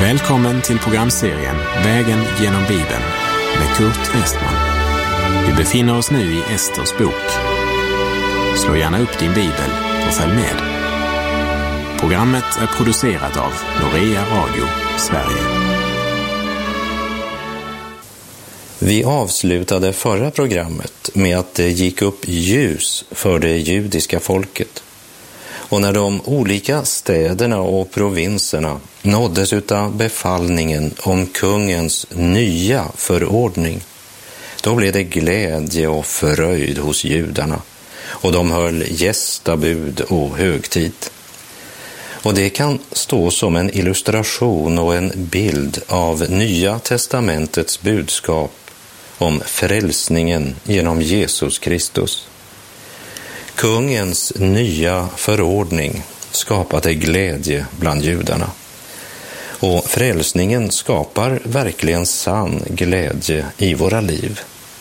Välkommen till programserien Vägen genom Bibeln med Kurt Westman. Vi befinner oss nu i Esters bok. Slå gärna upp din bibel och följ med. Programmet är producerat av Norea Radio, Sverige. Vi avslutade förra programmet med att det gick upp ljus för det judiska folket. Och när de olika städerna och provinserna nåddes utav befallningen om kungens nya förordning, då blev det glädje och fröjd hos judarna, och de höll gästabud och högtid. Och det kan stå som en illustration och en bild av Nya testamentets budskap om frälsningen genom Jesus Kristus. Kungens nya förordning skapade glädje bland judarna. Och frälsningen skapar verkligen sann glädje i våra liv.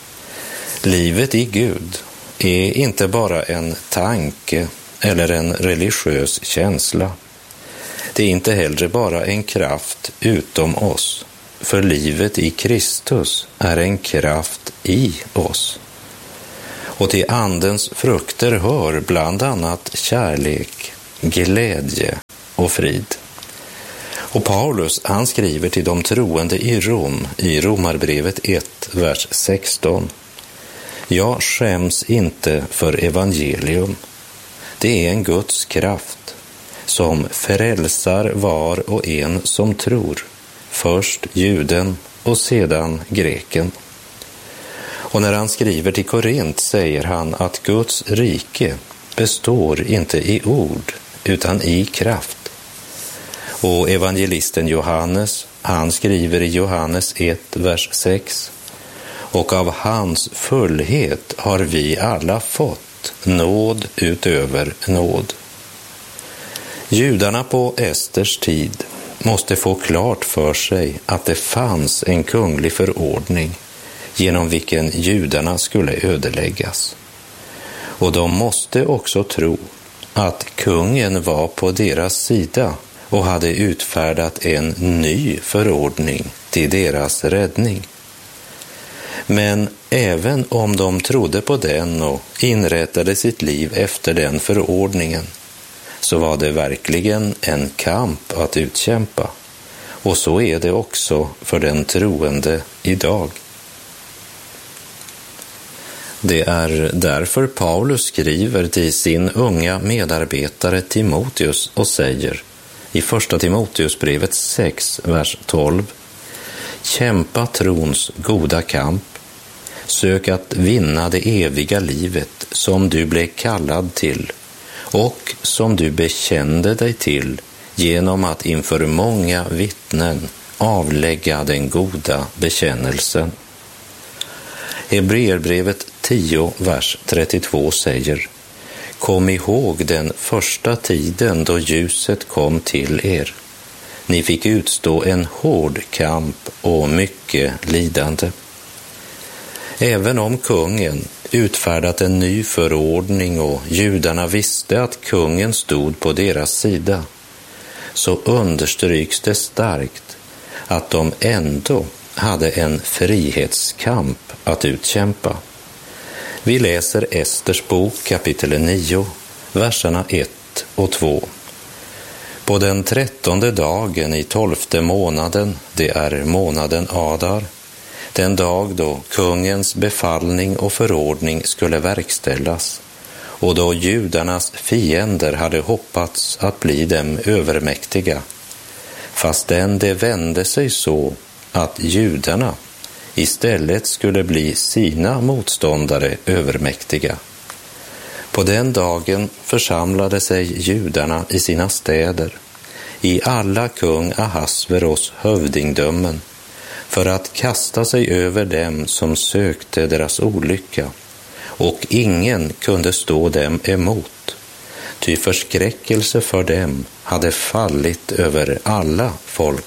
Livet i Gud är inte bara en tanke eller en religiös känsla. Det är inte heller bara en kraft utom oss, för livet i Kristus är en kraft i oss. Och till andens frukter hör bland annat kärlek, glädje och frid. Och Paulus, han skriver till de troende i Rom i Romarbrevet 1, vers 16. Jag skäms inte för evangelium. Det är en Guds kraft som frälsar var och en som tror. Först juden och sedan greken. Och när han skriver till Korint säger han att Guds rike består inte i ord utan i kraft. Och evangelisten Johannes, han skriver i Johannes 1, vers 6. Och av hans fullhet har vi alla fått nåd utöver nåd. Judarna på Esters tid måste få klart för sig att det fanns en kunglig förordning genom vilken judarna skulle ödeläggas. Och de måste också tro att kungen var på deras sida och hade utfärdat en ny förordning till deras räddning. Men även om de trodde på den och inrättade sitt liv efter den förordningen, så var det verkligen en kamp att utkämpa. Och så är det också för den troende idag. Det är därför Paulus skriver till sin unga medarbetare Timoteus och säger i första Timoteusbrevet 6, vers 12. Kämpa trons goda kamp. Sök att vinna det eviga livet som du blev kallad till och som du bekände dig till genom att inför många vittnen avlägga den goda bekännelsen. Hebreerbrevet 10, vers 32 säger: Kom ihåg den första tiden då ljuset kom till er. Ni fick utstå en hård kamp och mycket lidande. Även om kungen utfärdat en ny förordning och judarna visste att kungen stod på deras sida, så understryks det starkt att de ändå hade en frihetskamp att utkämpa. Vi läser Esters bok kapitel 9, verserna 1 och 2. På den 13:e dagen i 12:e månaden, det är månaden Adar, den dag då kungens befallning och förordning skulle verkställas, och då judarnas fiender hade hoppats att bli dem övermäktiga, fastän det vände sig så att judarna istället skulle bli sina motståndare övermäktiga. På den dagen församlade sig judarna i sina städer, i alla kung Ahasveros hövdingdömen, för att kasta sig över dem som sökte deras olycka, och ingen kunde stå dem emot, ty förskräckelse för dem hade fallit över alla folk.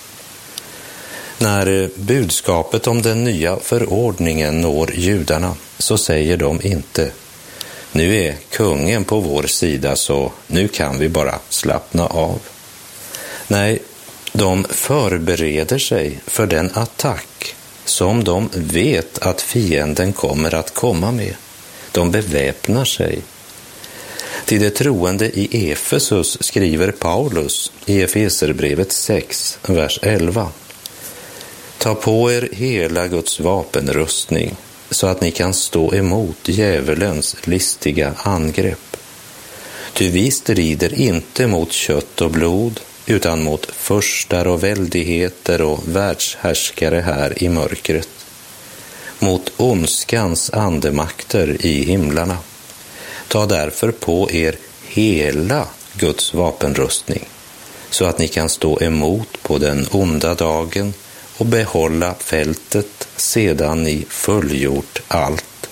När budskapet om den nya förordningen når judarna, så säger de inte: nu är kungen på vår sida, så nu kan vi bara slappna av. Nej, De förbereder sig för den attack som de vet att fienden kommer att komma med. De beväpnar sig. Till de troende i Efesus skriver Paulus i Efeserbrevet 6, vers 11. Ta på er hela Guds vapenrustning så att ni kan stå emot djävulens listiga angrepp. Ty vi strider inte mot kött och blod utan mot furstar och väldigheter och världshärskare här i mörkret, mot ondskans andemakter i himlarna. Ta därför på er hela Guds vapenrustning så att ni kan stå emot på den onda dagen och behålla fältet sedan ni fullgjort allt.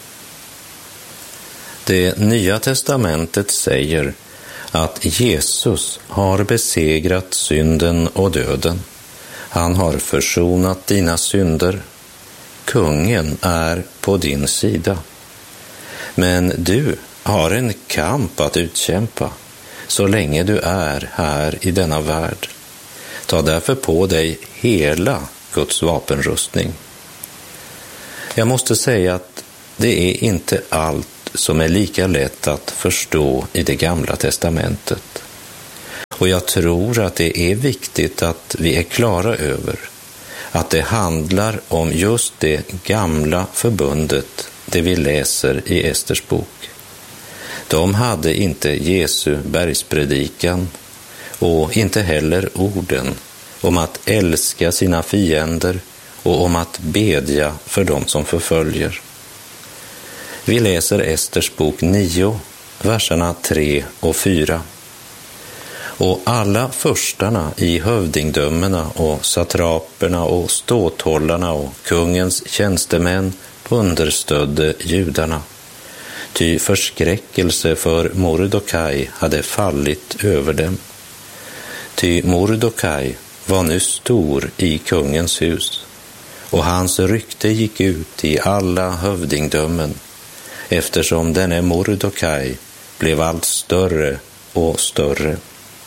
Det Nya testamentet säger att Jesus har besegrat synden och döden. Han har försonat dina synder. Kungen är på din sida. Men du har en kamp att utkämpa så länge du är här i denna värld. Ta därför på dig hela Guds vapenrustning. Jag måste säga att det är inte allt som är lika lätt att förstå i det gamla testamentet. Och jag tror att det är viktigt att vi är klara över att det handlar om just det gamla förbundet, det vi läser i Esters bok. De hade inte Jesu bergspredikan och inte heller orden om att älska sina fiender och om att bedja för dem som förföljer. Vi läser Esters bok 9, verserna 3 och 4. Och alla förstarna i hövdingdömena och satraperna och ståthållarna och kungens tjänstemän understödde judarna. Ty förskräckelse för Mordokaj hade fallit över dem. Ty Mordokaj var nu stor i kungens hus, och hans rykte gick ut i alla hövdingdömen, eftersom denne Mordokaj blev allt större och större.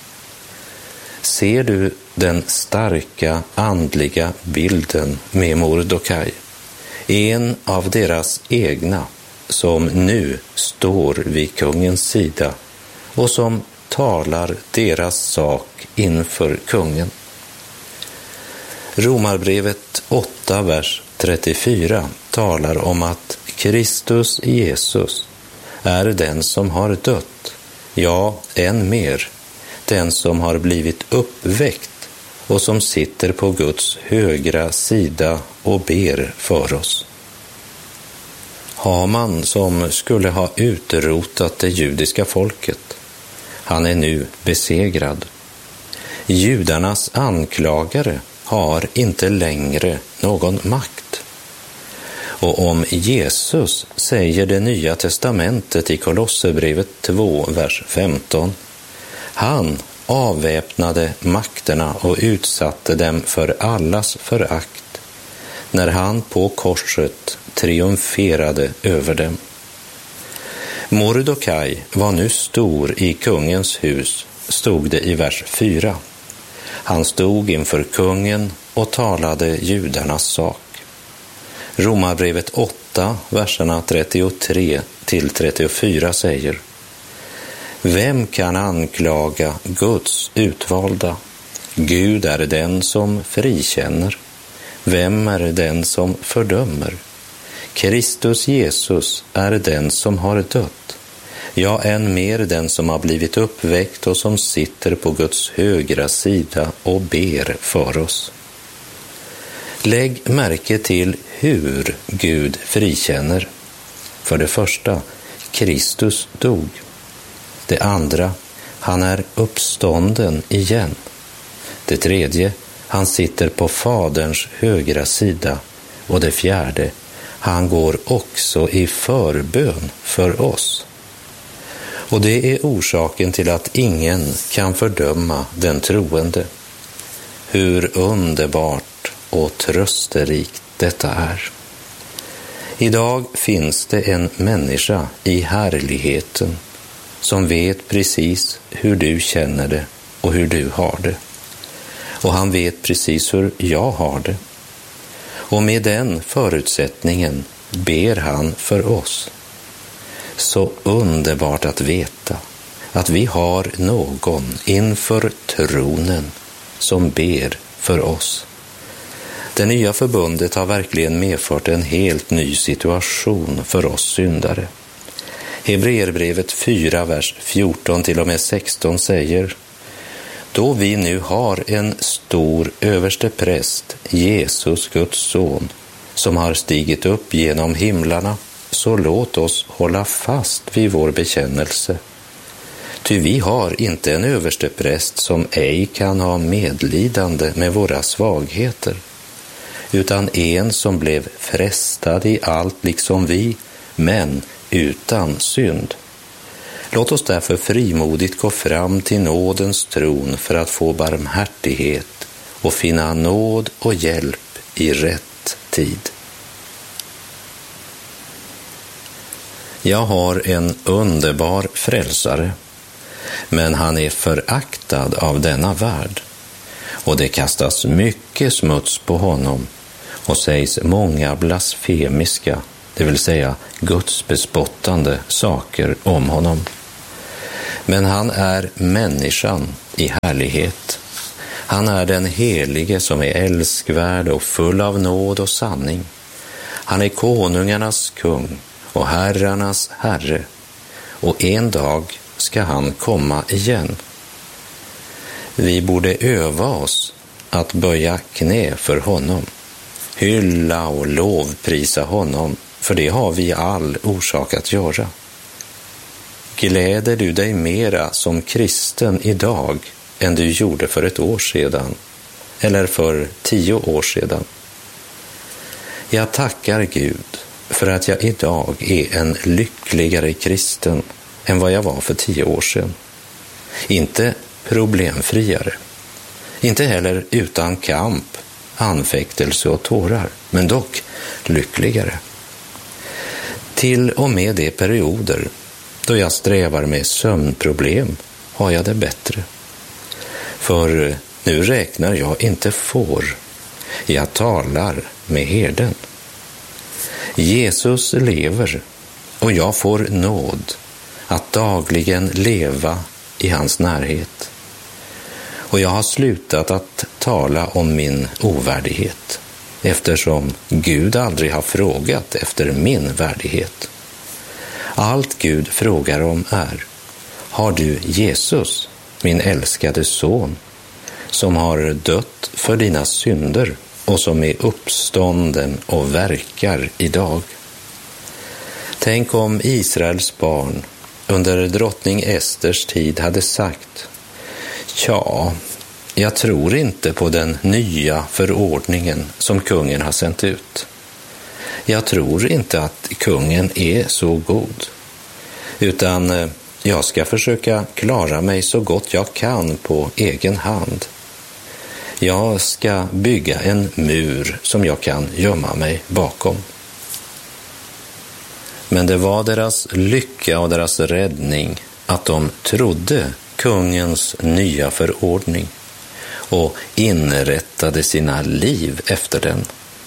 Ser du den starka andliga bilden med Mordokaj, en av deras egna som nu står vid kungens sida och som talar deras sak inför kungen? Romarbrevet 8, vers 34 talar om att Kristus Jesus är den som har dött, ja, än mer, den som har blivit uppväckt och som sitter på Guds högra sida och ber för oss. Haman, som skulle ha utrotat det judiska folket, han är nu besegrad. Judarnas anklagare har inte längre någon makt. Och om Jesus säger det Nya testamentet i Kolosserbrevet 2, vers 15. Han avväpnade makterna och utsatte dem för allas förakt när han på korset triumferade över dem. Mordokaj var nu stor i kungens hus, stod det i vers 4. Han stod inför kungen och talade judarnas sak. Romarbrevet 8, verserna 33 till 34 säger: Vem kan anklaga Guds utvalda? Gud är den som frikänner. Vem är den som fördömer? Kristus Jesus är den som har dött. Ja, än mer den som har blivit uppväckt och som sitter på Guds högra sida och ber för oss. Lägg märke till hur Gud frikänner. För det första, Kristus dog. Det andra, han är uppstånden igen. Det tredje, han sitter på Faderns högra sida. Och det fjärde, han går också i förbön för oss. Och det är orsaken till att ingen kan fördöma den troende. Hur underbart och trösterikt detta är. Idag finns det en människa i härligheten som vet precis hur du känner det och hur du har det. Och han vet precis hur jag har det. Och med den förutsättningen ber han för oss. Så underbart att veta att vi har någon inför tronen som ber för oss. Det nya förbundet har verkligen medfört en helt ny situation för oss syndare. Hebreerbrevet 4, vers 14 till och med 16 säger: då vi nu har en stor överste präst, Jesus, Guds son, som har stigit upp genom himlarna, så låt oss hålla fast vid vår bekännelse. Ty vi har inte en överstepräst som ej kan ha medlidande med våra svagheter, utan en som blev frestad i allt liksom vi, men utan synd. Låt oss därför frimodigt gå fram till nådens tron för att få barmhärtighet och finna nåd och hjälp i rätt tid. Jag har en underbar frälsare, men han är föraktad av denna värld, och det kastas mycket smuts på honom och sägs många blasfemiska, det vill säga gudsbespottande saker om honom. Men han är människan i härlighet. Han är den helige som är älskvärd och full av nåd och sanning. Han är konungarnas kung och herrarnas herre, och en dag ska han komma igen. Vi borde öva oss att böja knä för honom, hylla och lovprisa honom, för det har vi all orsak att göra. Gläder du dig mera som kristen idag än du gjorde för ett år sedan eller för 10 år sedan? Jag tackar Gud för att jag idag är en lyckligare kristen än vad jag var för 10 år sedan. Inte problemfriare, inte heller utan kamp, anfäktelse och tårar, men dock lyckligare. Till och med de perioder då jag strävar med sömnproblem har jag det bättre. För nu räknar jag inte får, jag talar med herden. Jesus lever och jag får nåd att dagligen leva i hans närhet. Och jag har slutat att tala om min ovärdighet, eftersom Gud aldrig har frågat efter min värdighet. Allt Gud frågar om är: har du Jesus, min älskade son, som har dött för dina synder och som är uppstånden och verkar idag? Tänk om Israels barn under drottning Esters tid hade sagt: ja, jag tror inte på den nya förordningen som kungen har sänt ut. Jag tror inte att kungen är så god, utan jag ska försöka klara mig så gott jag kan på egen hand. Jag ska bygga en mur som jag kan gömma mig bakom. Men det var deras lycka och deras räddning att de trodde kungens nya förordning och inrättade sina liv efter den.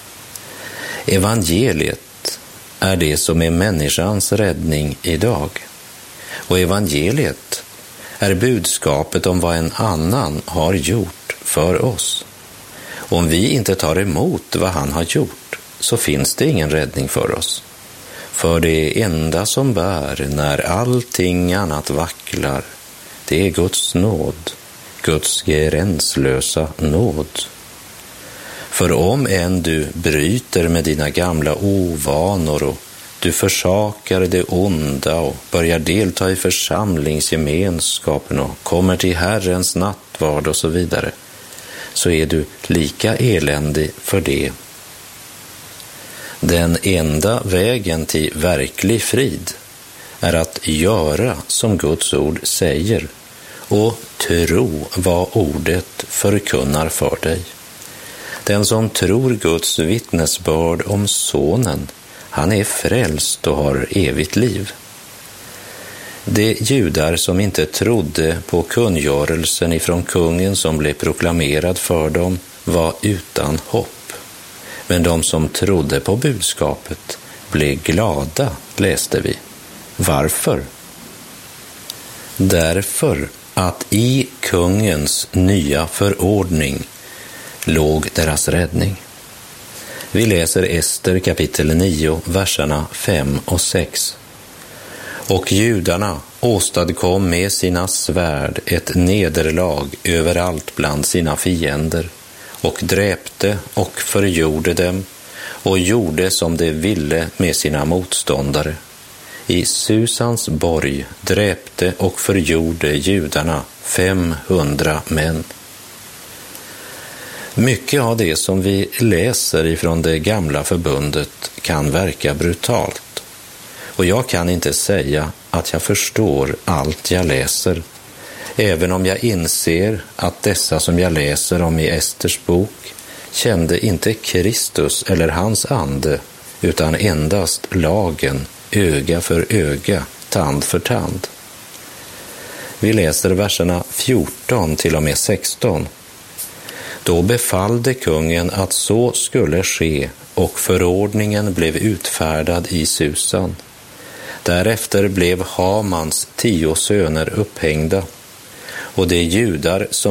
Evangeliet är det som är människans räddning idag. Och evangeliet är budskapet om vad en annan har gjort för oss. Om vi inte tar emot vad han har gjort, så finns det ingen räddning för oss. För det enda som bär när allting annat vacklar, det är Guds nåd, Guds gränslösa nåd. För om än du bryter med dina gamla ovanor och du försakar det onda och börjar delta i församlingsgemenskapen och kommer till Herrens nattvard och så vidare, så är du lika eländig för det. Den enda vägen till verklig frid är att göra som Guds ord säger och tro vad ordet förkunnar för dig. Den som tror Guds vittnesbörd om sonen, han är frälst och har evigt liv. De judar som inte trodde på kungörelsen ifrån kungen som blev proklamerad för dem var utan hopp. Men de som trodde på budskapet blev glada, läste vi. Varför? Därför att i kungens nya förordning låg deras räddning. Vi läser Ester kapitel 9, verserna 5 och 6. Och judarna åstadkom med sina svärd ett nederlag överallt bland sina fiender och dräpte och förgjorde dem och gjorde som de ville med sina motståndare. I Susans borg dräpte och förgjorde judarna 500 män. Mycket av det som vi läser ifrån det gamla förbundet kan verka brutalt. Och jag kan inte säga att jag förstår allt jag läser, även om jag inser att dessa som jag läser om i Esters bok kände inte Kristus eller hans ande, utan endast lagen, öga för öga, tand för tand. Vi läser verserna 14 till och med 16. Då befallde kungen att så skulle ske, och förordningen blev utfärdad i Susan. Därefter blev Hamans 10 söner upphängda, och de judar som